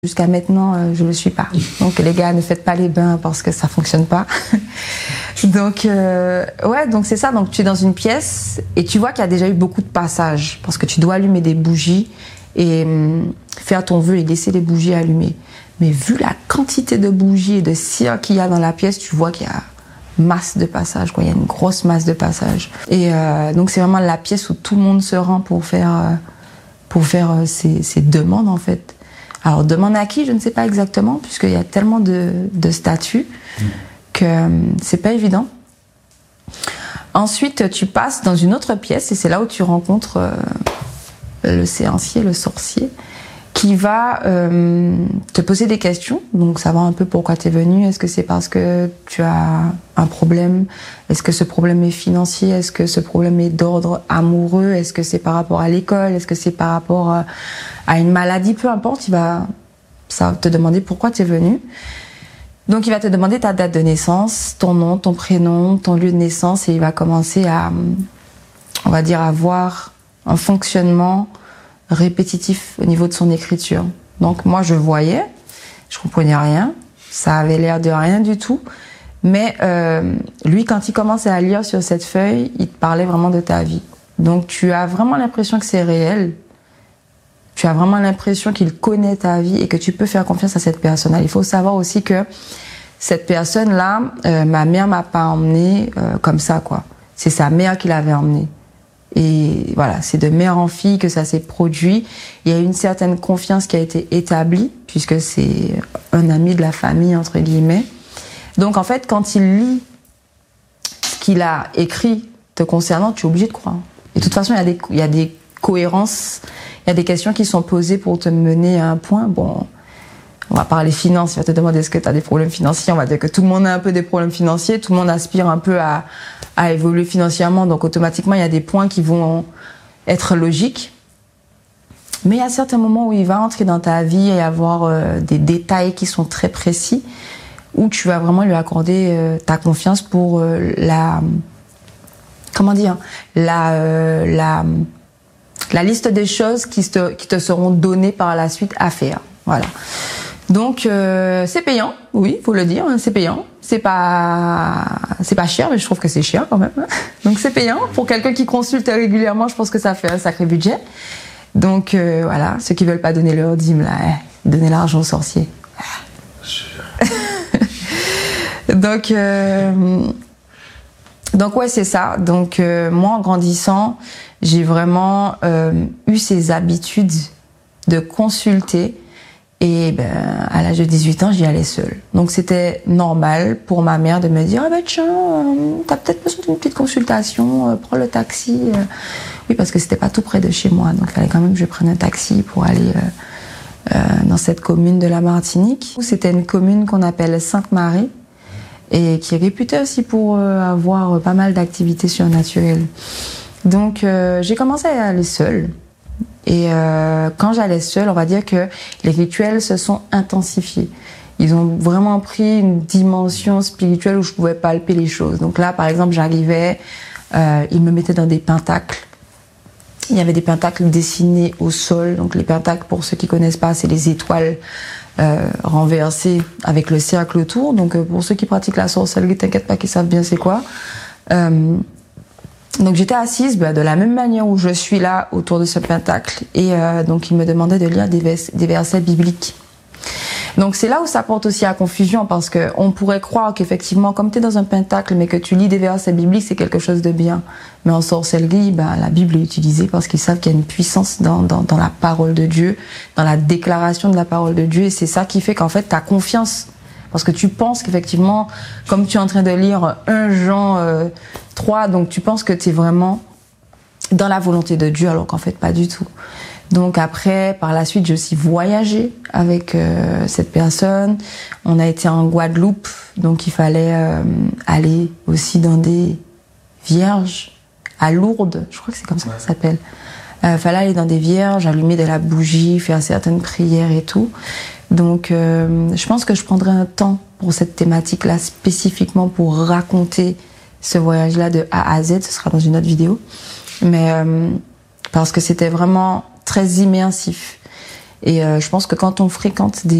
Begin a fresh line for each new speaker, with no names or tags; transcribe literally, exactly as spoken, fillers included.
Jusqu'à maintenant, euh, je ne le suis pas. Donc les gars, ne faites pas les bains parce que ça fonctionne pas. donc euh, ouais, donc c'est ça. Donc tu es dans une pièce et tu vois qu'il y a déjà eu beaucoup de passages parce que tu dois allumer des bougies et hum, faire ton vœu et laisser les bougies allumées. Mais vu la quantité de bougies et de cire qu'il y a dans la pièce, tu vois qu'il y a masse de passages, quoi. Il y a une grosse masse de passages. Et euh, donc c'est vraiment la pièce où tout le monde se rend pour faire euh, pour faire euh, ces, ces demandes en fait. Alors, demande à qui, je ne sais pas exactement, puisqu'il y a tellement de, de statues mmh. que euh, c'est pas évident. Ensuite, tu passes dans une autre pièce et c'est là où tu rencontres euh, le séancier, le sorcier, qui va euh, te poser des questions, donc savoir un peu pourquoi tu es venu. Est-ce que c'est parce que tu as un problème? Est-ce que ce problème est financier? Est-ce que ce problème est d'ordre amoureux? Est-ce que c'est par rapport à l'école? Est-ce que c'est par rapport à, à une maladie? Peu importe, il va, ça va te demander pourquoi tu es venu. Donc il va te demander ta date de naissance, ton nom, ton prénom, ton lieu de naissance, et il va commencer à, on va dire, avoir un fonctionnement répétitif au niveau de son écriture. Donc moi je voyais, je comprenais rien, ça avait l'air de rien du tout, mais euh, lui quand il commençait à lire sur cette feuille, il te parlait vraiment de ta vie. Donc tu as vraiment l'impression que c'est réel, tu as vraiment l'impression qu'il connaît ta vie et que tu peux faire confiance à cette personne-là. Il faut savoir aussi que cette personne-là, euh, ma mère m'a pas emmenée euh, comme ça, quoi. C'est sa mère qui l'avait emmenée. Et voilà, c'est de mère en fille que ça s'est produit. Il y a une certaine confiance qui a été établie, puisque c'est un ami de la famille, entre guillemets. Donc en fait, quand il lit ce qu'il a écrit te concernant, tu es obligé de croire. Et de toute façon, il y a des, il y a des cohérences, il y a des questions qui sont posées pour te mener à un point. Bon, on va parler finances, il va te demander est-ce que tu as des problèmes financiers. On va dire que tout le monde a un peu des problèmes financiers, tout le monde aspire un peu à, à évoluer financièrement, donc automatiquement il y a des points qui vont être logiques. Mais il y a certains moments où il va entrer dans ta vie et avoir euh, des détails qui sont très précis, où tu vas vraiment lui accorder euh, ta confiance pour euh, la... Comment dire la, euh, la, la liste des choses qui te, qui te seront données par la suite à faire. Voilà. Donc euh, c'est payant, oui, faut le dire, c'est payant. C'est pas, c'est pas cher, mais je trouve que c'est cher quand même. Donc c'est payant pour quelqu'un qui consulte régulièrement. Je pense que ça fait un sacré budget. Donc euh, voilà, ceux qui veulent pas donner leur dîme là, eh, donner l'argent aux sorciers. donc euh, donc ouais, c'est ça. Donc euh, moi, en grandissant, j'ai vraiment euh, eu ces habitudes de consulter. Et ben, à l'âge de dix-huit ans, j'y allais seule. Donc c'était normal pour ma mère de me dire « Ah ben tiens, euh, t'as peut-être besoin d'une petite consultation, euh, prends le taxi. Euh. » Oui, parce que c'était pas tout près de chez moi, donc il fallait quand même que je prenne un taxi pour aller euh, euh, dans cette commune de la Martinique. C'était une commune qu'on appelle Sainte-Marie et qui est réputée aussi pour euh, avoir pas mal d'activités surnaturelles. Donc euh, j'ai commencé à aller seule. Et euh, quand j'allais seule, on va dire que les rituels se sont intensifiés. Ils ont vraiment pris une dimension spirituelle où je pouvais palper les choses. Donc là, par exemple, j'arrivais, euh, ils me mettaient dans des pentacles. Il y avait des pentacles dessinés au sol. Donc les pentacles, pour ceux qui connaissent pas, c'est les étoiles euh, renversées avec le cercle autour. Donc euh, pour ceux qui pratiquent la sorcellerie, t'inquiète pas qu'ils savent bien c'est quoi. Euh, Donc j'étais assise bah, de la même manière où je suis là autour de ce pentacle et euh, donc il me demandait de lire des, vers- des versets bibliques. Donc c'est là où ça porte aussi à confusion parce que on pourrait croire qu'effectivement comme tu es dans un pentacle mais que tu lis des versets bibliques c'est quelque chose de bien. Mais en sorcellerie, bah, la Bible est utilisée parce qu'ils savent qu'il y a une puissance dans, dans, dans la parole de Dieu, dans la déclaration de la parole de Dieu et c'est ça qui fait qu'en fait tu as confiance. Parce que tu penses qu'effectivement, comme tu es en train de lire un Jean euh, trois, donc tu penses que tu es vraiment dans la volonté de Dieu, alors qu'en fait, pas du tout. Donc après, par la suite, j'ai aussi voyagé avec euh, cette personne. On a été en Guadeloupe, donc il fallait euh, aller aussi dans des vierges, à Lourdes, je crois que c'est comme ça que ça s'appelle. Il euh, fallait aller dans des vierges, allumer de la bougie, faire certaines prières et tout. Donc, euh, je pense que je prendrai un temps pour cette thématique-là, spécifiquement pour raconter ce voyage-là de A à Z. Ce sera dans une autre vidéo. Mais euh, parce que c'était vraiment très immersif. Et euh, je pense que quand on fréquente des